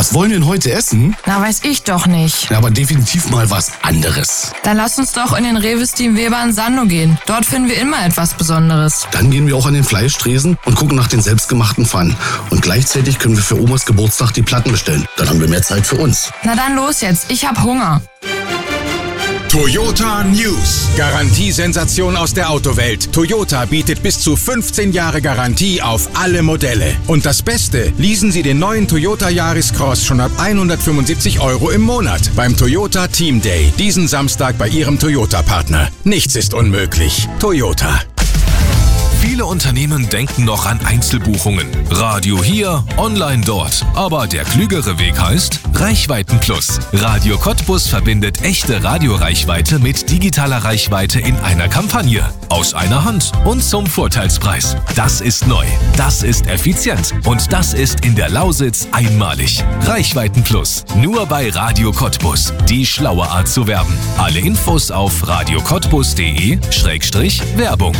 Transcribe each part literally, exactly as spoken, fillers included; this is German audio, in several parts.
Was wollen wir denn heute essen? Na, weiß ich doch nicht. Ja, aber definitiv mal was anderes. Dann lass uns doch in den Rewe Team Weber in Sando gehen. Dort finden wir immer etwas Besonderes. Dann gehen wir auch an den Fleischtresen und gucken nach den selbstgemachten Pfannen. Und gleichzeitig können wir für Omas Geburtstag die Platten bestellen. Dann haben wir mehr Zeit für uns. Na dann los jetzt, ich hab Hunger. Toyota News. Garantiesensation aus der Autowelt. Toyota bietet bis zu fünfzehn Jahre Garantie auf alle Modelle. Und das Beste, leasen Sie den neuen Toyota Yaris Cross schon ab hundertfünfundsiebzig Euro im Monat beim Toyota Team Day. Diesen Samstag bei Ihrem Toyota-Partner. Nichts ist unmöglich. Toyota. Viele Unternehmen denken noch an Einzelbuchungen. Radio hier, online dort. Aber der klügere Weg heißt Reichweiten-Plus. Radio Cottbus verbindet echte Radioreichweite mit digitaler Reichweite in einer Kampagne. Aus einer Hand und zum Vorteilspreis. Das ist neu, das ist effizient und das ist in der Lausitz einmalig. Reichweiten-Plus. Nur bei Radio Cottbus. Die schlaue Art zu werben. Alle Infos auf radiocottbus.de Schrägstrich Werbung.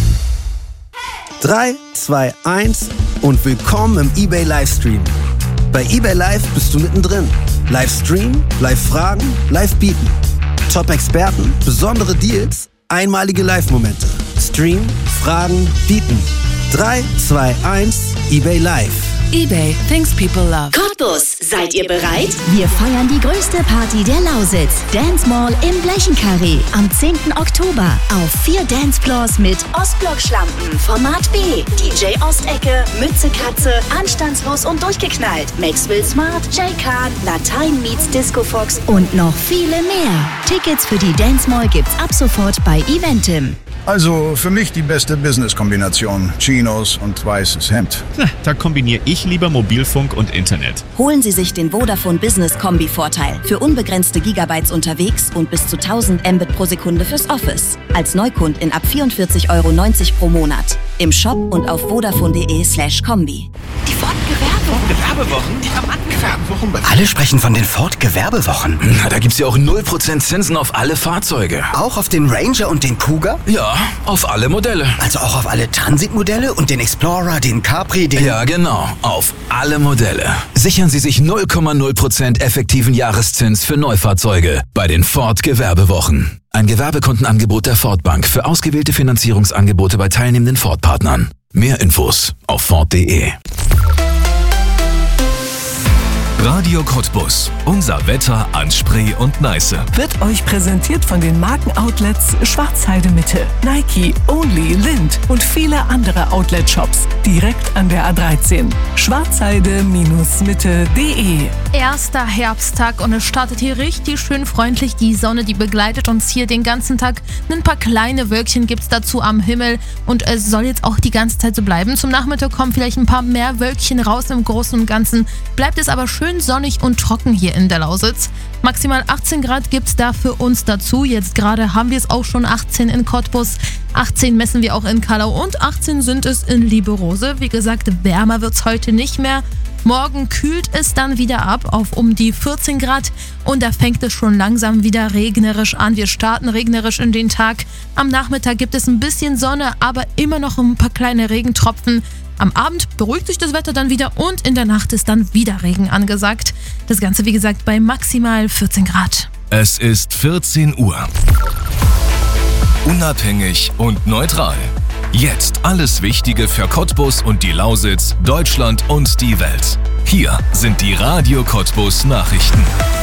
drei, zwei, eins und willkommen im eBay Livestream. Bei eBay Live bist du mittendrin. Livestream, Live-Fragen, Live-Bieten. Top-Experten, besondere Deals, einmalige Live-Momente. Stream, Fragen, Bieten. drei, zwei, eins, eBay Live. eBay, things people love. Cottbus, seid ihr bereit? Wir feiern die größte Party der Lausitz. Dance Mall im Blechenkarree. Am zehnten Oktober. Auf vier Dancefloors mit Ostblock-Schlampen, Format B, D J Ostecke, Mütze Katze, anstandslos und durchgeknallt, Maxwell Smart, J-Card, Latein meets Disco Fox und noch viele mehr. Tickets für die Dance Mall gibt's ab sofort bei Eventim. Also für mich die beste Business-Kombination. Chinos und weißes Hemd. Na, da kombiniere ich lieber Mobilfunk und Internet. Holen Sie sich den Vodafone Business Kombi-Vorteil. Für unbegrenzte Gigabytes unterwegs und bis zu tausend Mbit pro Sekunde fürs Office. Als Neukund in ab vierundvierzig Euro neunzig pro Monat. Im Shop und auf vodafone.de slash Kombi. Die Ford Gewerbewochen. Gewerbewochen? Die Gewerbewochen. Alle sprechen von den Ford Gewerbewochen. Na, da gibt's ja auch null Prozent Zinsen auf alle Fahrzeuge. Auch auf den Ranger und den Kuga? Ja, auf alle Modelle. Also auch auf alle Transit-Modelle und den Explorer, den Capri, den... Ja, genau. Auf alle Modelle. Sichern Sie sich null Komma null Prozent effektiven Jahreszins für Neufahrzeuge bei den Ford Gewerbewochen. Ein Gewerbekundenangebot der Ford Bank für ausgewählte Finanzierungsangebote bei teilnehmenden Ford-Partnern. Mehr Infos auf ford punkt de. Radio Cottbus. Unser Wetter an Spree und Neiße. Wird euch präsentiert von den Markenoutlets Schwarzheide Mitte, Nike, Only, Lind und viele andere Outlet-Shops direkt an der A dreizehn. schwarzheide Mitte punkt de. Erster Herbsttag und es startet hier richtig schön freundlich. Die Sonne, die begleitet uns hier den ganzen Tag. Ein paar kleine Wölkchen gibt's dazu am Himmel und es soll jetzt auch die ganze Zeit so bleiben. Zum Nachmittag kommen vielleicht ein paar mehr Wölkchen raus. Im Großen und Ganzen bleibt es aber schön sonnig und trocken hier in der Lausitz. Maximal achtzehn Grad gibt's da für uns dazu. Jetzt gerade haben wir es auch schon achtzehn in Cottbus. achtzehn messen wir auch in Kallau und achtzehn sind es in Lieberose. Wie gesagt, wärmer wird's heute nicht mehr. Morgen kühlt es dann wieder ab auf um die vierzehn Grad und da fängt es schon langsam wieder regnerisch an. Wir starten regnerisch in den Tag. Am Nachmittag gibt es ein bisschen Sonne, aber immer noch ein paar kleine Regentropfen. Am Abend beruhigt sich das Wetter dann wieder und in der Nacht ist dann wieder Regen angesagt. Das Ganze, wie gesagt, bei maximal vierzehn Grad. Es ist vierzehn Uhr. Unabhängig und neutral. Jetzt alles Wichtige für Cottbus und die Lausitz, Deutschland und die Welt. Hier sind die Radio Cottbus Nachrichten.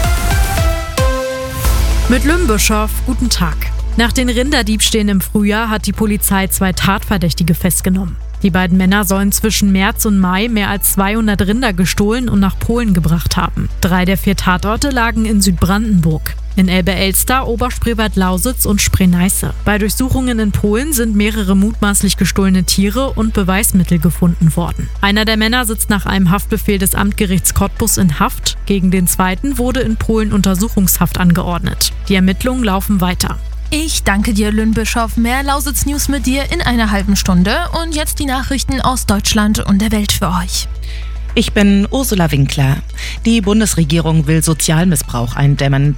Mit Lümbischow, guten Tag. Nach den Rinderdiebstählen im Frühjahr hat die Polizei zwei Tatverdächtige festgenommen. Die beiden Männer sollen zwischen März und Mai mehr als zweihundert Rinder gestohlen und nach Polen gebracht haben. Drei der vier Tatorte lagen in Südbrandenburg. In Elbe-Elster, Oberspreewald-Lausitz und Spree-Neiße. Bei Durchsuchungen in Polen sind mehrere mutmaßlich gestohlene Tiere und Beweismittel gefunden worden. Einer der Männer sitzt nach einem Haftbefehl des Amtsgerichts Cottbus in Haft. Gegen den zweiten wurde in Polen Untersuchungshaft angeordnet. Die Ermittlungen laufen weiter. Ich danke dir, Lynn Bischof. Mehr Lausitz-News mit dir in einer halben Stunde. Und jetzt die Nachrichten aus Deutschland und der Welt für euch. Ich bin Ursula Winkler. Die Bundesregierung will Sozialmissbrauch eindämmen.